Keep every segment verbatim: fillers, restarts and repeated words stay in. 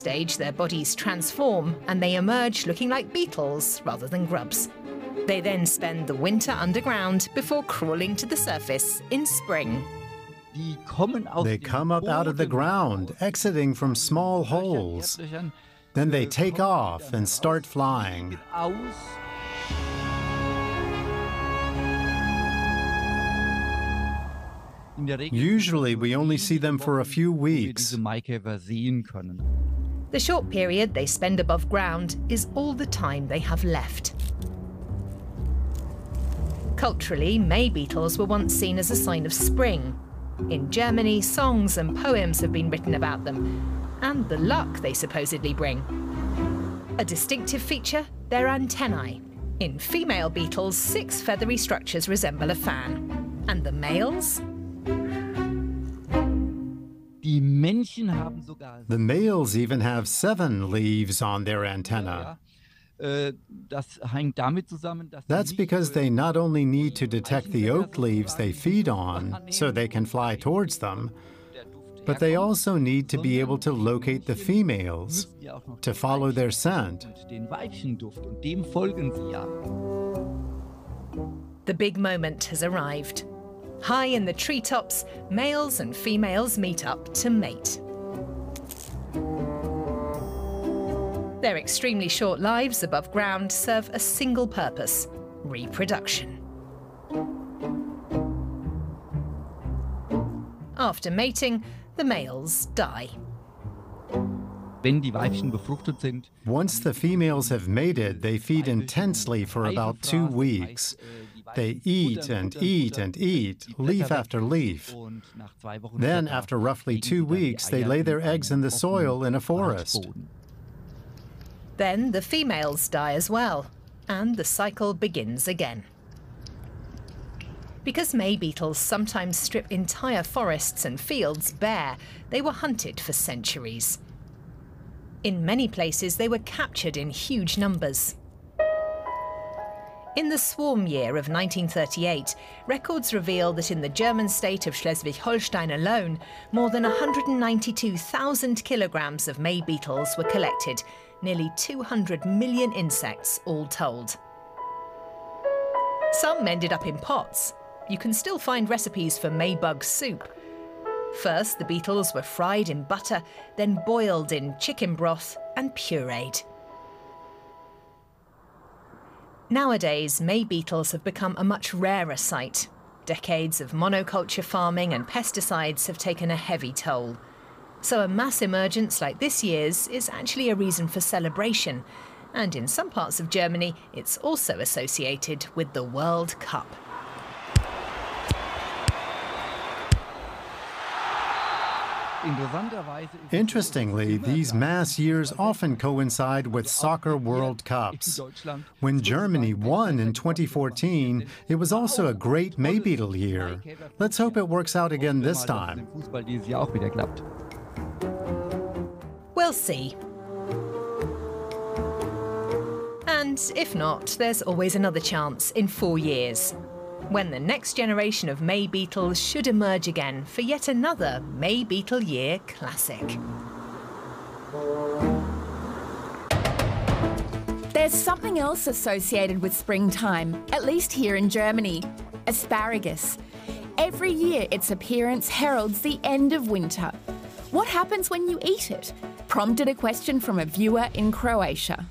stage, their bodies transform and they emerge looking like beetles rather than grubs. They then spend the winter underground before crawling to the surface in spring. They come up out of the ground, exiting from small holes. Then they take off and start flying. Usually, we only see them for a few weeks. The short period they spend above ground is all the time they have left. Culturally, May beetles were once seen as a sign of spring. In Germany, songs and poems have been written about them, and the luck they supposedly bring. A distinctive feature, their antennae. In female beetles, six feathery structures resemble a fan. And the males? The males even have seven leaves on their antenna. That's because they not only need to detect the oak leaves they feed on so they can fly towards them, but they also need to be able to locate the females, to follow their scent. The big moment has arrived. High in the treetops, males and females meet up to mate. Their extremely short lives above ground serve a single purpose: reproduction. After mating, the males die. Once the females have mated, they feed intensely for about two weeks. They eat and eat and eat, leaf after leaf. Then, after roughly two weeks, they lay their eggs in the soil in a forest. Then the females die as well, and the cycle begins again. Because May beetles sometimes strip entire forests and fields bare, they were hunted for centuries. In many places, they were captured in huge numbers. In the swarm year of nineteen thirty-eight, records reveal that in the German state of Schleswig-Holstein alone, more than one hundred ninety-two thousand kilograms of May beetles were collected, nearly two hundred million insects all told. Some ended up in pots. You can still find recipes for Maybug soup. First, the beetles were fried in butter, then boiled in chicken broth and pureed. Nowadays, May beetles have become a much rarer sight. Decades of monoculture farming and pesticides have taken a heavy toll. So a mass emergence like this year's is actually a reason for celebration. And in some parts of Germany, it's also associated with the World Cup. Interestingly, these mass years often coincide with soccer World Cups. When Germany won in twenty fourteen, it was also a great May beetle year. Let's hope it works out again this time. We'll see. And if not, there's always another chance in four years, when the next generation of May beetles should emerge again for yet another May Beetle Year classic. There's something else associated with springtime, at least here in Germany: asparagus. Every year its appearance heralds the end of winter. What happens when you eat it? Prompted a question from a viewer in Croatia.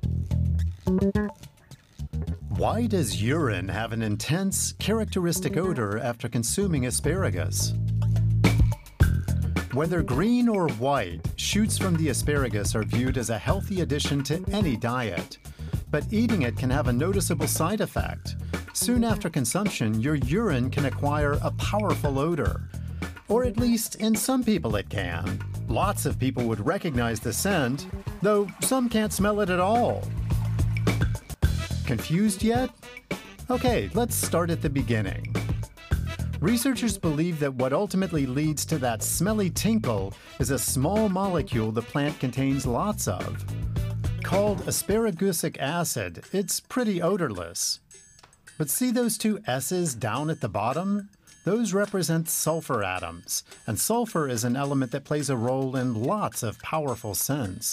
Why does urine have an intense, characteristic odor after consuming asparagus? Whether green or white, shoots from the asparagus are viewed as a healthy addition to any diet. But eating it can have a noticeable side effect. Soon after consumption, your urine can acquire a powerful odor. Or at least in some people it can. Lots of people would recognize the scent, though some can't smell it at all. Confused yet? Okay, let's start at the beginning. Researchers believe that what ultimately leads to that smelly tinkle is a small molecule the plant contains lots of. Called asparagusic acid, it's pretty odorless. But see those two S's down at the bottom? Those represent sulfur atoms, and sulfur is an element that plays a role in lots of powerful scents.